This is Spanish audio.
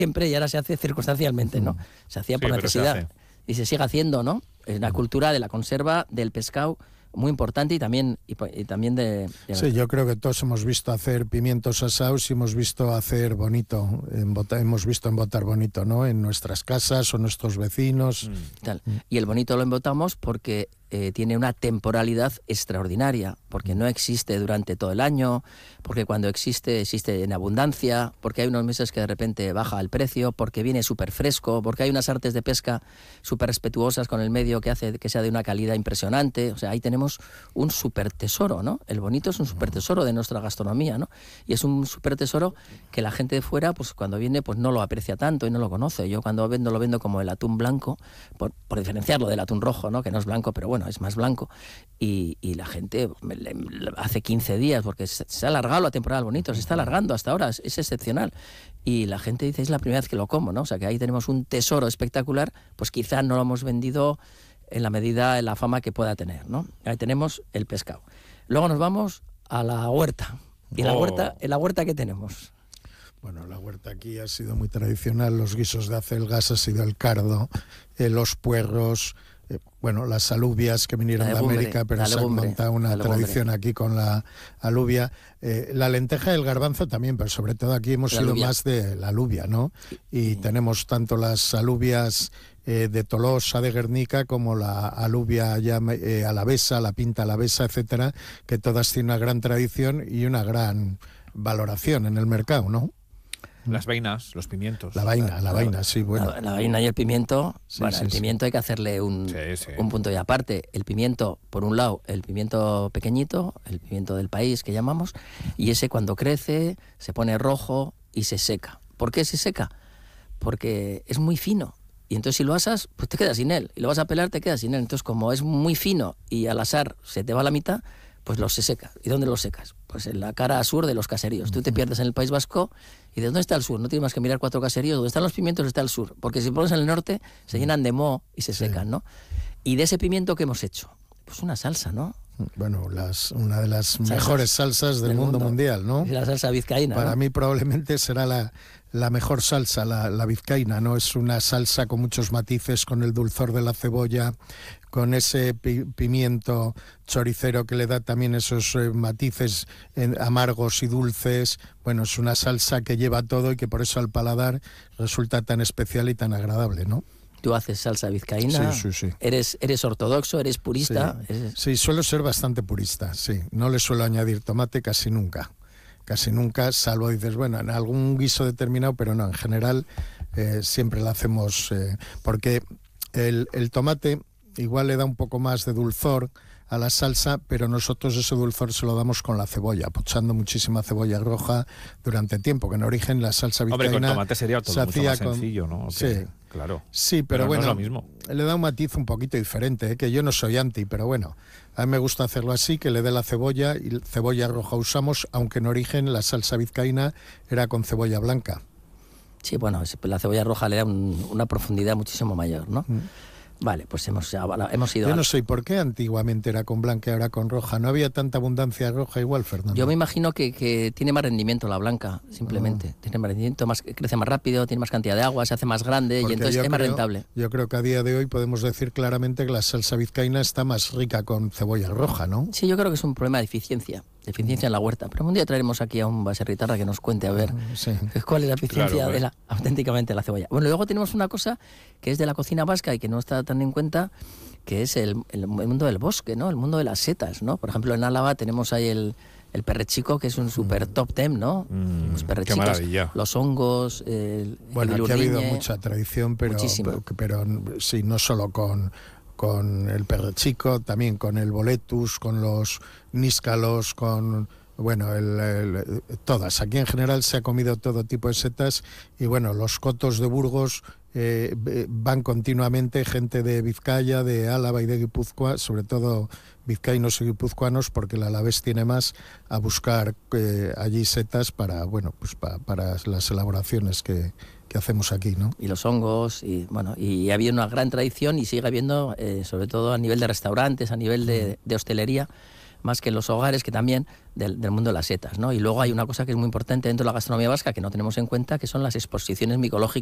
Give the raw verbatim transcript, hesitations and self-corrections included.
siempre y ahora se hace circunstancialmente, ¿no? Se hacía por Sí, necesidad se y se sigue haciendo, ¿no? Es una cultura de la conserva del pescado muy importante y también y, y también de, de... Sí, yo creo que todos hemos visto hacer pimientos asados y hemos visto hacer bonito, embota, hemos visto embotar bonito, ¿no? En nuestras casas o nuestros vecinos. Mm. Tal. Y el bonito lo embotamos porque eh, tiene una temporalidad extraordinaria, porque no existe durante todo el año, porque cuando existe, existe en abundancia, porque hay unos meses que de repente baja el precio, porque viene súper fresco, porque hay unas artes de pesca súper respetuosas con el medio que hace que sea de una calidad impresionante. O sea, ahí tenemos un súper tesoro, ¿no? El bonito es un súper tesoro de nuestra gastronomía, ¿no? Y es un súper tesoro que la gente de fuera, pues cuando viene, pues no lo aprecia tanto y no lo conoce. Yo cuando vendo, lo vendo como el atún blanco, por, por diferenciarlo del atún rojo, ¿no? Que no es blanco, pero bueno, es más blanco. Y, y la gente, hace quince días, porque se, se ha alargado la temporada del bonito, se está alargando hasta ahora, es, es excepcional. Y la gente dice, es la primera vez que lo como, ¿no? O sea, que ahí tenemos un tesoro espectacular, pues quizá no lo hemos vendido en la medida, en la fama que pueda tener, ¿no? Ahí tenemos el pescado. Luego nos vamos a la huerta. ¿Y en la huerta, en la huerta qué tenemos? Bueno, la huerta aquí ha sido muy tradicional, los guisos de acelgas ha sido el cardo, eh, los puerros, eh, bueno, las alubias que vinieron de América, pero se ha montado una tradición aquí con la alubia. Eh, la lenteja y el garbanzo también, pero sobre todo aquí hemos sido más de la alubia, ¿no? Y tenemos tanto las alubias eh, de Tolosa, de Guernica, como la alubia ya, eh, alavesa, la pinta alavesa, etcétera, que todas tienen una gran tradición y una gran valoración en el mercado, ¿no? Las vainas, los pimientos. La vaina, la, la vaina, sí, bueno. La, la vaina y el pimiento, sí, bueno, sí, el pimiento sí. Hay que hacerle un, sí, sí. un punto y aparte. El pimiento, por un lado, el pimiento pequeñito, el pimiento del país que llamamos, y ese cuando crece se pone rojo y se seca. ¿Por qué se seca? Porque es muy fino. Y entonces si lo asas, pues te quedas sin él. Y lo vas a pelar, te quedas sin él. Entonces como es muy fino y al asar se te va a la mitad, pues lo se seca. ¿Y dónde lo secas? Pues en la cara sur de los caseríos. Tú te pierdes en el País Vasco y ¿de dónde está el sur? No tienes más que mirar cuatro caseríos. ¿Dónde están los pimientos? Está el sur. Porque si pones en el norte, se llenan de moho y se sí. secan, ¿no? Y de ese pimiento, ¿qué hemos hecho? Pues una salsa, ¿no? Bueno, las, una de las salsas mejores salsas del, del mundo, mundo mundial, ¿no? Es la salsa vizcaína. Para ¿no? mí probablemente será la, la mejor salsa, la, la vizcaína, ¿no? Es una salsa con muchos matices, con el dulzor de la cebolla, con ese pi pimiento choricero que le da también esos eh, matices eh, amargos y dulces. Bueno, es una salsa que lleva todo y que por eso al paladar resulta tan especial y tan agradable, ¿no? Tú haces salsa vizcaína, sí, sí, sí. Eres, eres ortodoxo, eres purista. Sí. Eres... sí, suelo ser bastante purista, sí. No le suelo añadir tomate casi nunca. Casi nunca, salvo dices, bueno, en algún guiso determinado, pero no, en general eh, siempre la hacemos, eh, porque el, el tomate igual le da un poco más de dulzor a la salsa, pero nosotros ese dulzor se lo damos con la cebolla, pochando muchísima cebolla roja durante tiempo, que en origen la salsa vizcaína... Hombre, con tomate sería todo se mucho más con... sencillo, ¿no? Sí. Claro. Sí, pero, pero bueno, no es lo mismo. Le da un matiz un poquito diferente, ¿eh? Que yo no soy anti, pero bueno, a mí me gusta hacerlo así, que le dé la cebolla, y cebolla roja usamos, aunque en origen la salsa vizcaína era con cebolla blanca. Sí, bueno, la cebolla roja le da un, una profundidad muchísimo mayor, ¿no? Mm. Vale, pues hemos, hemos ido... Yo a... no sé por qué antiguamente era con blanca y ahora con roja. ¿No había tanta abundancia roja igual, Fernando? Yo me imagino que, que tiene más rendimiento la blanca, simplemente. Oh. Tiene más rendimiento, más, crece más rápido, tiene más cantidad de agua, se hace más grande Porque y entonces es creo, más rentable. Yo creo que a día de hoy podemos decir claramente que la salsa vizcaína está más rica con cebolla roja, ¿no? Sí, yo creo que es un problema de eficiencia. De eficiencia en la huerta. Pero un día traeremos aquí a un baserritarra que nos cuente a ver sí. cuál es la eficiencia claro, de la, auténticamente la cebolla. Bueno, luego tenemos una cosa que es de la cocina vasca y que no está tan en cuenta, que es el, el, el mundo del bosque, ¿no? El mundo de las setas, ¿no? Por ejemplo, en Álava tenemos ahí el, el perrechico, que es un super top ten, ¿no? Mm, los perrechicos, los hongos, el, bueno, el aquí ha habido mucha tradición, pero, pero, pero sí, no solo con... con el perrechico, también con el boletus, con los níscalos, con, bueno, el, el, todas. Aquí en general se ha comido todo tipo de setas y, bueno, los cotos de Burgos eh, van continuamente gente de Vizcaya, de Álava y de Guipúzcoa, sobre todo vizcaínos y guipuzcoanos, porque el alavés tiene más, a buscar eh, allí setas para, bueno, pues pa, para las elaboraciones que... que hacemos aquí, ¿no? Y los hongos, y bueno, y había una gran tradición y sigue habiendo, eh, sobre todo a nivel de restaurantes, a nivel de, de hostelería, más que en los hogares, que también del, del mundo de las setas, ¿no? Y luego hay una cosa que es muy importante dentro de la gastronomía vasca que no tenemos en cuenta, que son las exposiciones micológicas